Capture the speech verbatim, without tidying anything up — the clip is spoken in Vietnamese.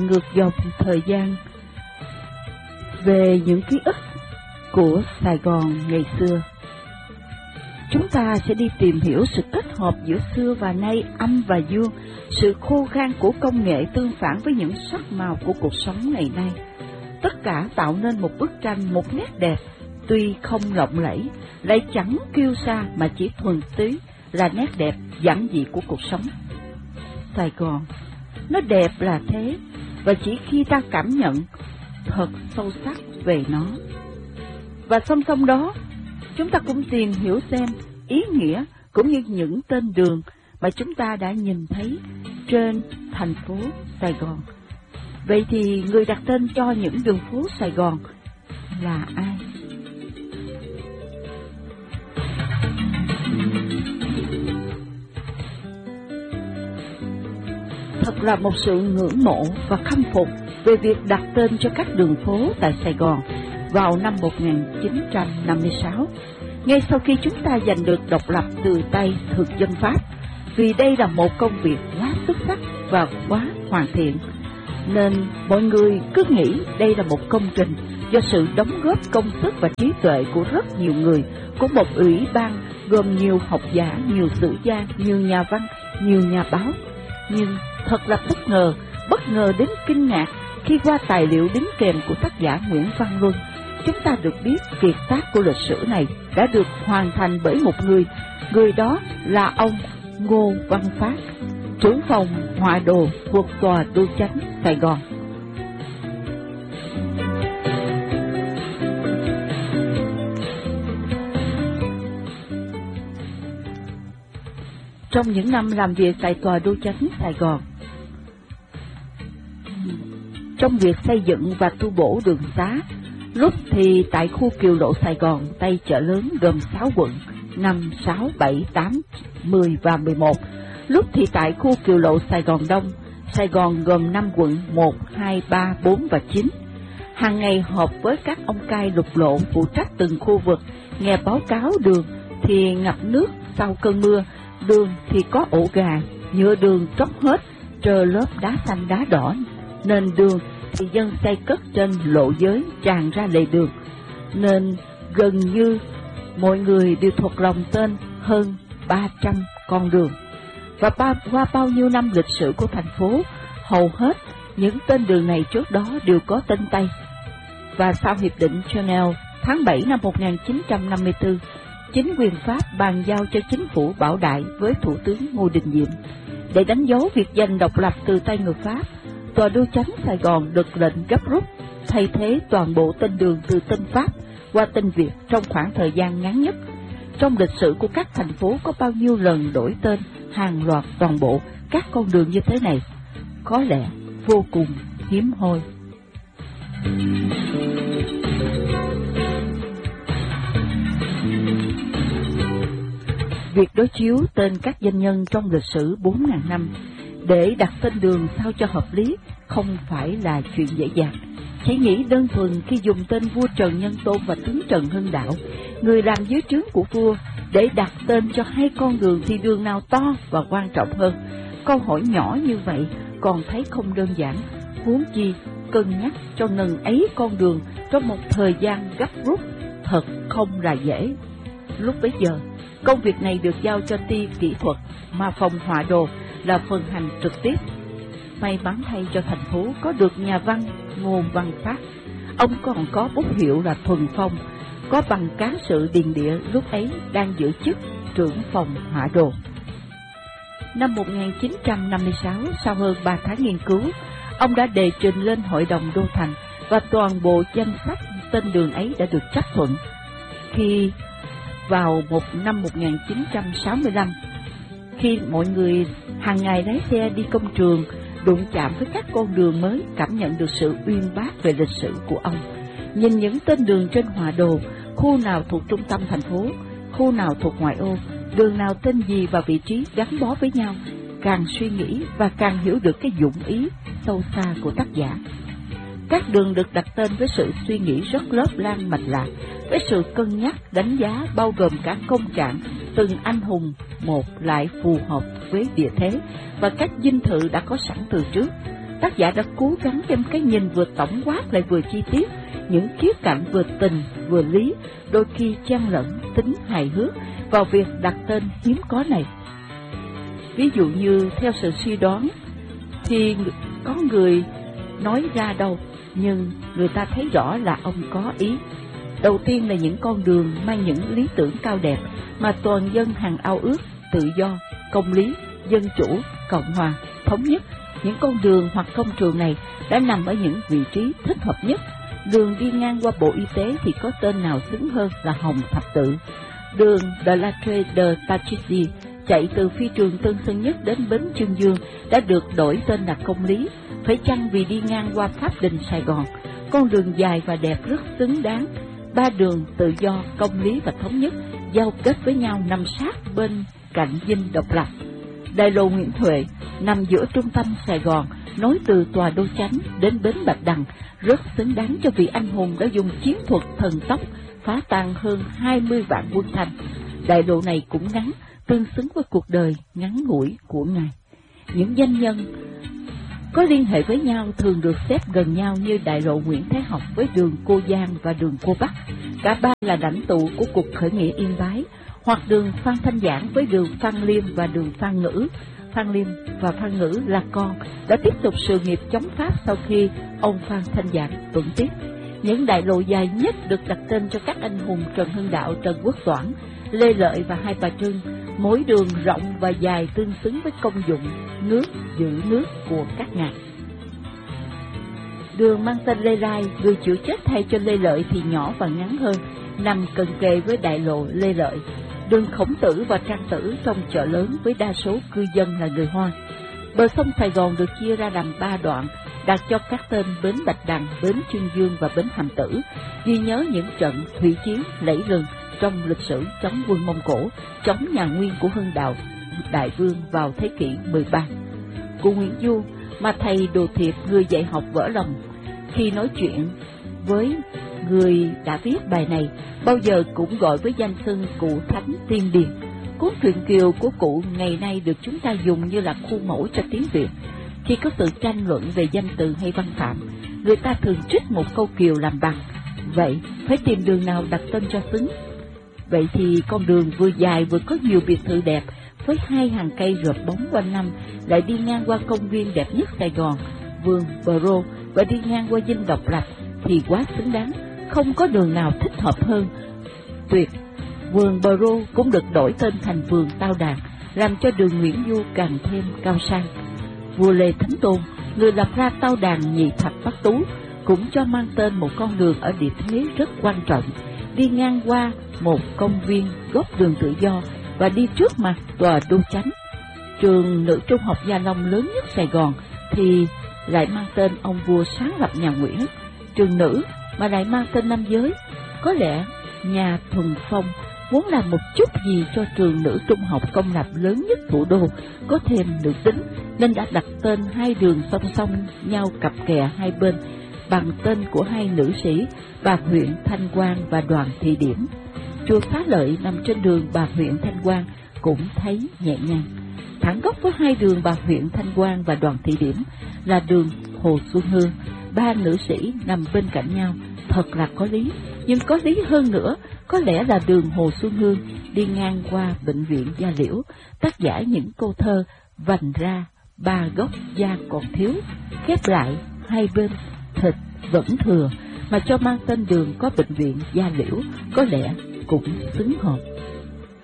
ngược dòng thời gian về những ký ức của Sài Gòn ngày xưa. Chúng ta sẽ đi tìm hiểu sự kết hợp giữa xưa và nay, âm và dương, sự khô khan của công nghệ tương phản với những sắc màu của cuộc sống ngày nay. Tất cả tạo nên một bức tranh, một nét đẹp, tuy không lộng lẫy, lại chẳng kiêu sa mà chỉ thuần túy là nét đẹp giản dị của cuộc sống. Sài Gòn, nó đẹp là thế, và chỉ khi ta cảm nhận thật sâu sắc về nó. Và song song đó, chúng ta cũng tìm hiểu xem ý nghĩa cũng như những tên đường mà chúng ta đã nhìn thấy trên thành phố Sài Gòn. Vậy thì người đặt tên cho những đường phố Sài Gòn là ai? Thật là một sự ngưỡng mộ và khâm phục về việc đặt tên cho các đường phố tại Sài Gòn vào năm một nghìn chín trăm năm mươi sáu, ngay sau khi chúng ta giành được độc lập từ tay thực dân Pháp, vì đây là một công việc quá xuất sắc và quá hoàn thiện, nên mọi người cứ nghĩ đây là một công trình do sự đóng góp công sức và trí tuệ của rất nhiều người, của một ủy ban gồm nhiều học giả, nhiều sử gia, nhiều nhà văn, nhiều nhà báo. Nhưng thật là bất ngờ, bất ngờ đến kinh ngạc khi qua tài liệu đính kèm của tác giả Nguyễn Văn Luân, chúng ta được biết kiệt tác của lịch sử này đã được hoàn thành bởi một người, người đó là ông Ngô Văn Phát, trưởng phòng họa đồ thuộc tòa đô chánh Sài Gòn. Trong những năm làm việc tại tòa đô chánh Sài Gòn, trong việc xây dựng và tu bổ đường xá, lúc thì tại khu Kiều Lộ Sài Gòn, Tây Chợ Lớn gồm sáu quận, năm, sáu, bảy, tám, mười và mười một, lúc thì tại khu Kiều Lộ Sài Gòn Đông, Sài Gòn gồm năm quận, một, hai, ba, bốn và chín. Hàng ngày họp với các ông cai lục lộ phụ trách từng khu vực, nghe báo cáo đường thì ngập nước sau cơn mưa, đường thì có ổ gà, nhựa đường tróc hết, trơ lớp đá xanh đá đỏ, nên đường thì dân xây cất trên lộ giới tràn ra lề đường, nên gần như mọi người đều thuộc lòng tên hơn ba trăm con đường. Và ba, qua bao nhiêu năm lịch sử của thành phố, hầu hết những tên đường này trước đó đều có tên Tây. Và sau Hiệp định Geneva tháng bảy năm một nghìn chín trăm năm mươi tư, chính quyền Pháp bàn giao cho chính phủ Bảo Đại với Thủ tướng Ngô Đình Diệm. Để đánh dấu việc giành độc lập từ tay người Pháp, tòa đô chánh Sài Gòn được lệnh gấp rút thay thế toàn bộ tên đường từ tên Pháp qua tên Việt trong khoảng thời gian ngắn nhất. Trong lịch sử của các thành phố có bao nhiêu lần đổi tên hàng loạt toàn bộ các con đường như thế này? Có lẽ vô cùng hiếm hoi. Việc đối chiếu tên các danh nhân trong lịch sử bốn nghìn năm để đặt tên đường sao cho hợp lý không phải là chuyện dễ dàng. Chỉ nghĩ đơn thuần khi dùng tên vua Trần Nhân Tôn và tướng Trần Hưng Đạo, người làm dưới trướng của vua, để đặt tên cho hai con đường thì đường nào to và quan trọng hơn? Câu hỏi nhỏ như vậy còn thấy không đơn giản, huống chi cân nhắc cho ngần ấy con đường trong một thời gian gấp rút thật không là dễ. Lúc bấy giờ, công việc này được giao cho ty kỹ thuật, mà phòng họa đồ là phần hành trực tiếp. May mắn thay cho thành phố có được nhà văn Ngô Văn Phát. Ông còn có bút hiệu là Thuần Phong, có bằng cán sự điền địa lúc ấy đang giữ chức trưởng phòng họa đồ. Năm một nghìn chín trăm năm mươi sáu, sau hơn ba tháng nghiên cứu, ông đã đề trình lên Hội đồng Đô Thành và toàn bộ danh sách tên đường ấy đã được chấp thuận. Khi vào một năm một nghìn chín trăm sáu mươi lăm, khi mọi người hàng ngày lái xe đi công trường, đụng chạm với các con đường mới, cảm nhận được sự uyên bác về lịch sử của ông. Nhìn những tên đường trên họa đồ, khu nào thuộc trung tâm thành phố, khu nào thuộc ngoại ô, đường nào tên gì và vị trí gắn bó với nhau, càng suy nghĩ và càng hiểu được cái dụng ý sâu xa của tác giả. Các đường được đặt tên với sự suy nghĩ rất lớp lan mạch lạc, với sự cân nhắc, đánh giá bao gồm cả công trạng, từng anh hùng một lại phù hợp với địa thế và các dinh thự đã có sẵn từ trước. Tác giả đã cố gắng đem cái nhìn vừa tổng quát lại vừa chi tiết, những khía cạnh vừa tình vừa lý, đôi khi chen lẫn tính hài hước vào việc đặt tên hiếm có này. Ví dụ như theo sự suy đoán thì có người nói ra đâu, nhưng người ta thấy rõ là ông có ý. Đầu tiên là những con đường mang những lý tưởng cao đẹp mà toàn dân hằng ao ước: tự do, công lý, dân chủ, cộng hòa, thống nhất. Những con đường hoặc công trường này đã nằm ở những vị trí thích hợp nhất. Đường đi ngang qua Bộ Y tế thì có tên nào xứng hơn là Hồng Thập Tự. Đường de la Tre de Tachici chạy từ phi trường Tân Sơn Nhất đến bến Chương Dương đã được đổi tên là Công Lý, phải chăng vì đi ngang qua Pháp Đình Sài Gòn. Con đường dài và đẹp rất xứng đáng. Ba đường tự do, công lý và thống nhất giao kết với nhau nằm sát bên cạnh dinh độc lập. Đại lộ Nguyễn Huệ nằm giữa trung tâm Sài Gòn, nối từ tòa Đô Chánh đến bến Bạch Đằng, rất xứng đáng cho vị anh hùng đã dùng chiến thuật thần tốc phá tan hơn hai mươi vạn quân Thanh. Đại lộ này cũng ngắn, tương xứng với cuộc đời ngắn ngủi của Ngài. Những danh nhân có liên hệ với nhau thường được xếp gần nhau như đại lộ Nguyễn Thái Học với đường Cô Giang và đường Cô Bắc. Cả ba là lãnh tụ của cuộc khởi nghĩa Yên Bái, hoặc đường Phan Thanh Giảng với đường Phan Liêm và đường Phan Ngữ. Phan Liêm và Phan Ngữ là con, đã tiếp tục sự nghiệp chống Pháp sau khi ông Phan Thanh Giảng tuẫn tiết. Những đại lộ dài nhất được đặt tên cho các anh hùng Trần Hưng Đạo, Trần Quốc Toản, Lê Lợi và Hai Bà Trưng, mỗi đường rộng và dài tương xứng với công dụng nước giữ nước của các ngài. Đường mang tên Lê Lai, người chịu chết thay cho Lê Lợi thì nhỏ và ngắn hơn, nằm cận kề với đại lộ Lê Lợi. Đường Khổng Tử và Trang Tử trong chợ lớn với đa số cư dân là người Hoa. Bờ sông Sài Gòn được chia ra làm ba đoạn, đặt cho các tên bến Bạch Đằng, bến Chương Dương và bến Hàm Tử, ghi nhớ những trận thủy chiến lẫy lừng trong lịch sử chống quân Mông Cổ, chống nhà Nguyên của Hưng Đạo Đại Vương vào thế kỷ mười ba. Cụ Nguyễn Du mà thầy Đồ Thiệp, người dạy học vỡ lòng, khi nói chuyện với người đã viết bài này, bao giờ cũng gọi với danh xưng cụ Thánh Tiên Điền. Cuốn truyện Kiều của cụ ngày nay được chúng ta dùng như là khuôn mẫu cho tiếng Việt. Khi có sự tranh luận về danh từ hay văn phạm, người ta thường trích một câu Kiều làm bằng. Vậy phải tìm đường nào đặt tên cho xứng. Vậy thì con đường vừa dài vừa có nhiều biệt thự đẹp, với hai hàng cây rợp bóng quanh năm, lại đi ngang qua công viên đẹp nhất Sài Gòn, vườn Bờ Rô, và đi ngang qua dinh độc lập, thì quá xứng đáng, không có đường nào thích hợp hơn. Tuyệt, vườn Bờ Rô cũng được đổi tên thành vườn Tao Đàn, làm cho đường Nguyễn Du càng thêm cao sang. Vua Lê Thánh Tôn, người lập ra Tao Đàn Nhị Thập Bát Tú, cũng cho mang tên một con đường ở địa thế rất quan trọng, đi ngang qua một công viên góc đường Tự Do và đi trước mặt tòa Đô Chánh. Trường Nữ Trung học Gia Long lớn nhất Sài Gòn thì lại mang tên ông vua sáng lập nhà Nguyễn. Trường nữ mà lại mang tên nam giới, có lẽ nhà Thuần Phong muốn làm một chút gì cho trường nữ trung học công lập lớn nhất thủ đô có thêm nữ tính, nên đã đặt tên hai đường song song nhau cặp kè hai bên bằng tên của hai nữ sĩ Bà Huyện Thanh Quang và Đoàn Thị Điểm. Chùa Xá Lợi nằm trên đường Bà Huyện Thanh Quang cũng thấy nhẹ nhàng. Thẳng gốc với hai đường Bà Huyện Thanh Quang và Đoàn Thị Điểm là đường Hồ Xuân Hương. Ba nữ sĩ nằm bên cạnh nhau, thật là có lý. Nhưng có lý hơn nữa, có lẽ là đường Hồ Xuân Hương đi ngang qua bệnh viện Gia Liễu, tác giả những câu thơ vành ra ba gốc da còn thiếu, khép lại hai bên thịt vẫn thừa, mà cho mang tên đường có bệnh viện Gia Liễu, có lẽ cũng xứng hợp.